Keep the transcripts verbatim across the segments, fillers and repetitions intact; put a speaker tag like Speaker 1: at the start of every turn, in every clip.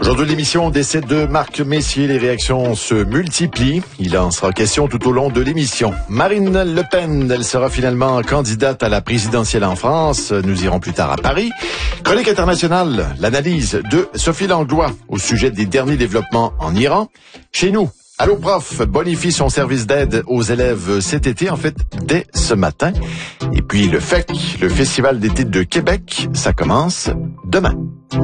Speaker 1: Aujourd'hui, l'émission décès de Marc Messier. Les réactions se multiplient. Il en sera question tout au long de l'émission. Marine Le Pen, elle sera finalement candidate à la présidentielle en France. Nous irons plus tard à Paris. Chronique internationale, l'analyse de Sophie Langlois au sujet des derniers développements en Iran. Chez nous, Allo Prof bonifie son service d'aide aux élèves cet été, en fait, dès ce matin. Et puis le F E C, le Festival d'été de Québec, ça commence demain.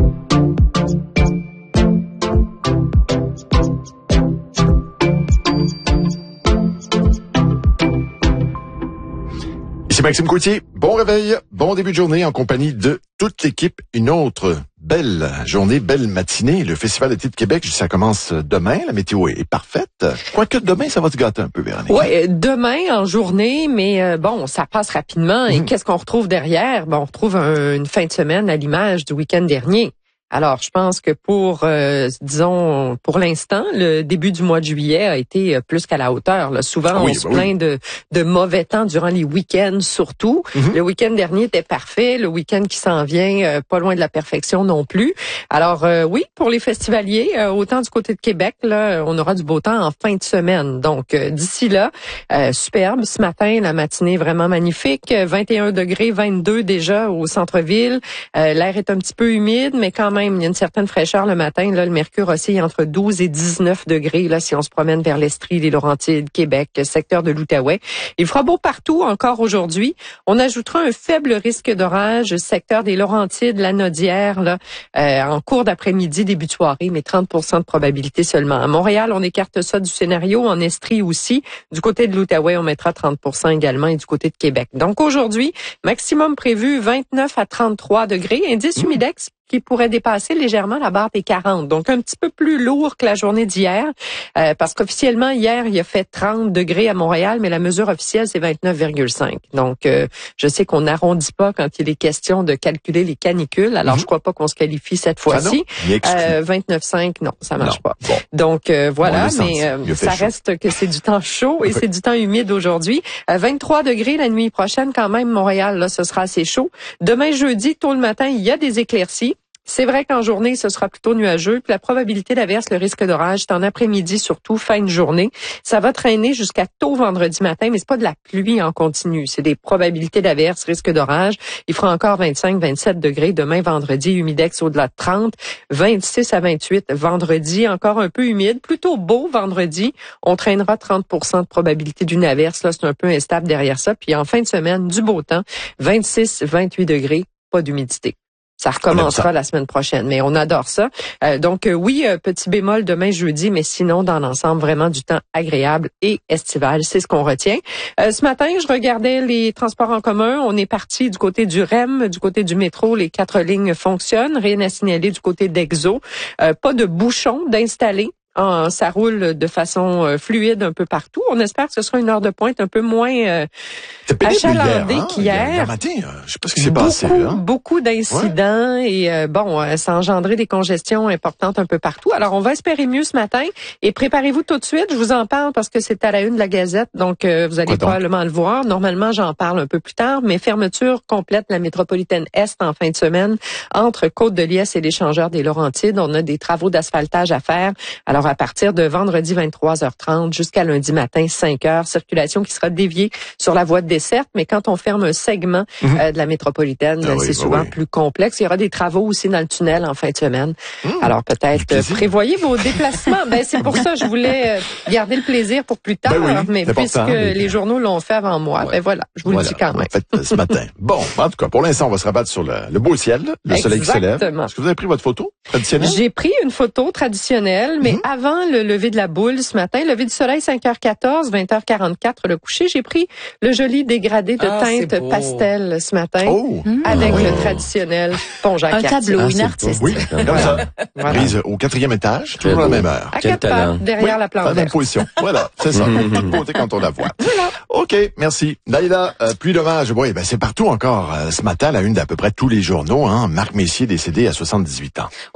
Speaker 1: Ici Maxime Coutier, bon réveil, bon début de journée en compagnie de toute l'équipe. Une autre belle journée, belle matinée. Le Festival d'été de Québec, ça commence demain. La météo est parfaite. Je crois que demain, ça va se gâter un peu, Véronique.
Speaker 2: Oui, demain en journée, mais euh, bon, ça passe rapidement. Et mmh. qu'est-ce qu'on retrouve derrière? Bon, on retrouve un, une fin de semaine à l'image du week-end dernier. Alors, je pense que pour, euh, disons, pour l'instant, le début du mois de juillet a été euh, plus qu'à la hauteur. Là. Souvent, oui, on se bah plaint oui. de, de mauvais temps durant les week-ends, surtout. Mm-hmm. Le week-end dernier était parfait. Le week-end qui s'en vient, euh, pas loin de la perfection non plus. Alors, euh, oui, pour les festivaliers, euh, autant du côté de Québec, là, on aura du beau temps en fin de semaine. Donc, euh, d'ici là, euh, superbe. Ce matin, la matinée est vraiment magnifique. vingt et un degrés, vingt-deux déjà au centre-ville. Euh, l'air est un petit peu humide, mais quand même, il y a une certaine fraîcheur le matin. Là, le mercure oscille entre douze et dix-neuf degrés. Là, si on se promène vers l'Estrie, les Laurentides, Québec, secteur de l'Outaouais. Il fera beau partout encore aujourd'hui. On ajoutera un faible risque d'orage, secteur des Laurentides, la Nodière, là, euh, en cours d'après-midi, début de soirée, mais trente pour cent de probabilité seulement. À Montréal, on écarte ça du scénario. En Estrie aussi. Du côté de l'Outaouais, on mettra trente pour cent également et du côté de Québec. Donc aujourd'hui, maximum prévu vingt-neuf à trente-trois degrés. Indice humidex qui pourrait dépasser légèrement la barre des quarante. Donc, un petit peu plus lourd que la journée d'hier, euh, parce qu'officiellement, hier, il a fait trente degrés à Montréal, mais la mesure officielle, c'est vingt-neuf virgule cinq. Donc, euh, je sais qu'on n'arrondit pas quand il est question de calculer les canicules. Alors, mm-hmm. je crois pas qu'on se qualifie cette fois-ci. Ah euh, vingt-neuf virgule cinq, non, ça marche non. pas. Bon. Donc, euh, voilà, mais euh, ça chaud. reste que c'est du temps chaud et c'est du temps humide aujourd'hui. Euh, vingt-trois degrés la nuit prochaine, quand même, Montréal, là, ce sera assez chaud. Demain, jeudi, tôt le matin, il y a des éclaircies. C'est vrai qu'en journée, ce sera plutôt nuageux. Puis la probabilité d'averse, le risque d'orage, c'est en après-midi, surtout fin de journée. Ça va traîner jusqu'à tôt vendredi matin, mais c'est pas de la pluie en continu. C'est des probabilités d'averse, risque d'orage. Il fera encore vingt-cinq, vingt-sept degrés demain, vendredi, humidex au-delà de trente, vingt-six à vingt-huit vendredi, encore un peu humide, plutôt beau vendredi. On traînera trente pour cent de probabilité d'une averse. Là, c'est un peu instable derrière ça. Puis en fin de semaine, du beau temps, vingt-six, vingt-huit degrés, pas d'humidité. Ça recommencera la semaine prochaine, mais on adore ça. Euh, donc euh, oui, euh, petit bémol demain jeudi, mais sinon dans l'ensemble vraiment du temps agréable et estival, c'est ce qu'on retient. Euh, ce matin, je regardais les transports en commun. On est parti du côté du R E M, du côté du métro, les quatre lignes fonctionnent. Rien à signaler du côté d'Exo. Euh, pas de bouchons d'installer. Ah, ça roule de façon euh, fluide un peu partout. On espère que ce sera une heure de pointe un peu moins euh, achalandée hein? qu'hier.
Speaker 1: Hier matin, euh, je sais pas ce qui s'est passé. Hein?
Speaker 2: Beaucoup d'incidents ouais. et euh, bon, euh, ça a engendré des congestions importantes un peu partout. Alors, on va espérer mieux ce matin et préparez-vous tout de suite. Je vous en parle parce que c'est à la une de la Gazette, donc euh, vous allez probablement le voir. Normalement, j'en parle un peu plus tard, mais fermeture complète de la métropolitaine Est en fin de semaine entre Côte-de-Liesse et l'échangeur des Laurentides. On a des travaux d'asphaltage à faire. Alors, à partir de vendredi vingt-trois heures trente jusqu'à lundi matin cinq heures, circulation qui sera déviée sur la voie de desserte, mais quand on ferme un segment mmh. euh, de la métropolitaine, ah oui, c'est bah souvent oui. plus complexe. Il y aura des travaux aussi dans le tunnel en fin de semaine. Mmh. Alors peut-être euh, prévoyez vos déplacements. Ben c'est pour ça que je voulais euh, garder le plaisir pour plus tard, ben oui, mais puisque mais... les journaux l'ont fait avant moi, ouais. ben voilà, je vous voilà. le dis quand même.
Speaker 1: En fait, ce matin. Bon, en tout cas, pour l'instant, on va se rabattre sur le, le beau ciel, le Exactement. soleil qui se lève. Est-ce que vous avez pris votre photo traditionnelle?
Speaker 2: J'ai pris une photo traditionnelle, mais mmh. avant le lever de la boule ce matin, lever du soleil cinq heures quatorze, vingt heures quarante-quatre le coucher, j'ai pris le joli dégradé de ah, teinte pastel ce matin
Speaker 1: oh.
Speaker 2: avec
Speaker 1: oh.
Speaker 2: le traditionnel pont Jacques.
Speaker 3: Un tableau, ah, une artiste.
Speaker 1: Oui, comme ça. Voilà. Prise au quatrième étage, toujours à la même heure.
Speaker 2: À quatre pattes, derrière oui, la plante
Speaker 1: verte. Même position. Voilà, c'est ça. Toute beauté quand on la voit. Voilà. OK, merci. Naïla, euh, pluie d'hommage. Oui, ben c'est partout encore euh, ce matin, la une d'à peu près tous les journaux. Hein. Marc Messier décédé à soixante-dix-huit ans.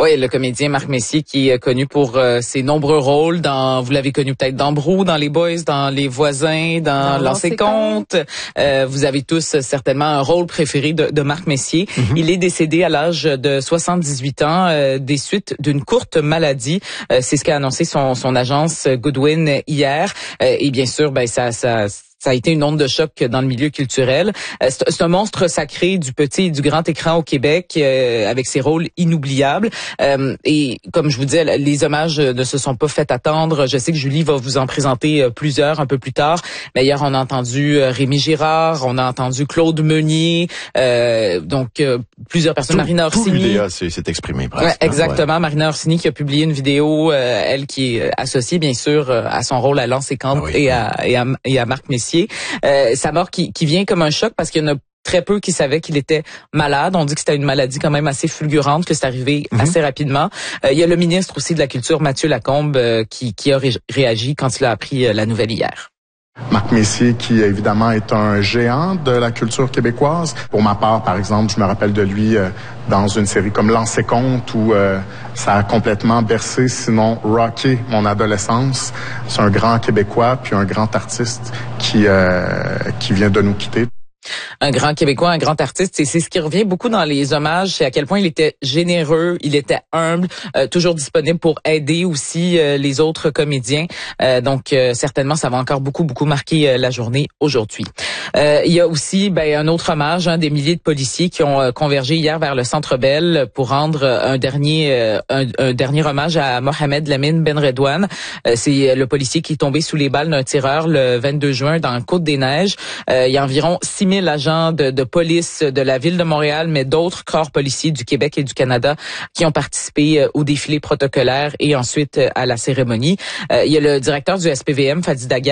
Speaker 3: Oui, le comédien Marc Messier qui est connu pour euh, ses nombreux rôles dans, vous l'avez connu peut-être dans Brou, dans Les Boys, dans Les Voisins, dans, dans Lancer Compte. Euh, vous avez tous certainement un rôle préféré de, de Marc Messier. Mm-hmm. Il est décédé à l'âge de soixante-dix-huit ans euh, des suites d'une courte maladie. Euh, c'est ce qu'a annoncé son, son agence Goodwin hier. Euh, et bien sûr, ben ça, ça Ça a été une onde de choc dans le milieu culturel. Euh, c'est, c'est un monstre sacré du petit et du grand écran au Québec, euh, avec ses rôles inoubliables. Euh, et comme je vous disais, les hommages ne se sont pas fait attendre. Je sais que Julie va vous en présenter plusieurs un peu plus tard. Mais hier, on a entendu Rémi Girard, on a entendu Claude Meunier, euh, donc euh, plusieurs personnes.
Speaker 1: Tout,
Speaker 3: Marina Orsini.
Speaker 1: Tout l'U D A s'est, s'est exprimé presque.
Speaker 3: Ouais, exactement. Ouais. Marina Orsini qui a publié une vidéo, euh, elle qui est associée bien sûr à son rôle à Lancer Compte ah oui, et, oui. À, et, à, et à Marc Messier. Euh, sa mort qui, qui vient comme un choc parce qu'il y en a très peu qui savaient qu'il était malade. On dit que c'était une maladie quand même assez fulgurante, que c'est arrivé mm-hmm. assez rapidement. Euh, il y a le ministre aussi de la Culture, Mathieu Lacombe, euh, qui, qui a ré- réagi quand il a appris euh, la nouvelle hier.
Speaker 4: Marc Messier, qui évidemment est un géant de la culture québécoise. Pour ma part, par exemple, je me rappelle de lui euh, dans une série comme Lancer Compte, où euh, ça a complètement bercé, sinon rocké, mon adolescence. C'est un grand Québécois, puis un grand artiste qui euh, qui vient de nous quitter.
Speaker 3: Un grand Québécois, un grand artiste, et c'est ce qui revient beaucoup dans les hommages, c'est à quel point il était généreux, il était humble, euh, toujours disponible pour aider aussi euh, les autres comédiens. Euh, donc euh, certainement, ça va encore beaucoup, beaucoup marquer euh, la journée aujourd'hui. Euh, il y a aussi ben, un autre hommage, hein, des milliers de policiers qui ont euh, convergé hier vers le Centre Bell pour rendre un dernier euh, un, un dernier hommage à Mohamed Lamine Benredouane. Euh, c'est le policier qui est tombé sous les balles d'un tireur le vingt-deux juin dans Côte-des-Neiges. Euh, il y a environ six mille agents de, de police de la ville de Montréal, mais d'autres corps policiers du Québec et du Canada qui ont participé au défilé protocolaire et ensuite à la cérémonie. Euh, il y a le directeur du S P V M, Fadi Daguerre,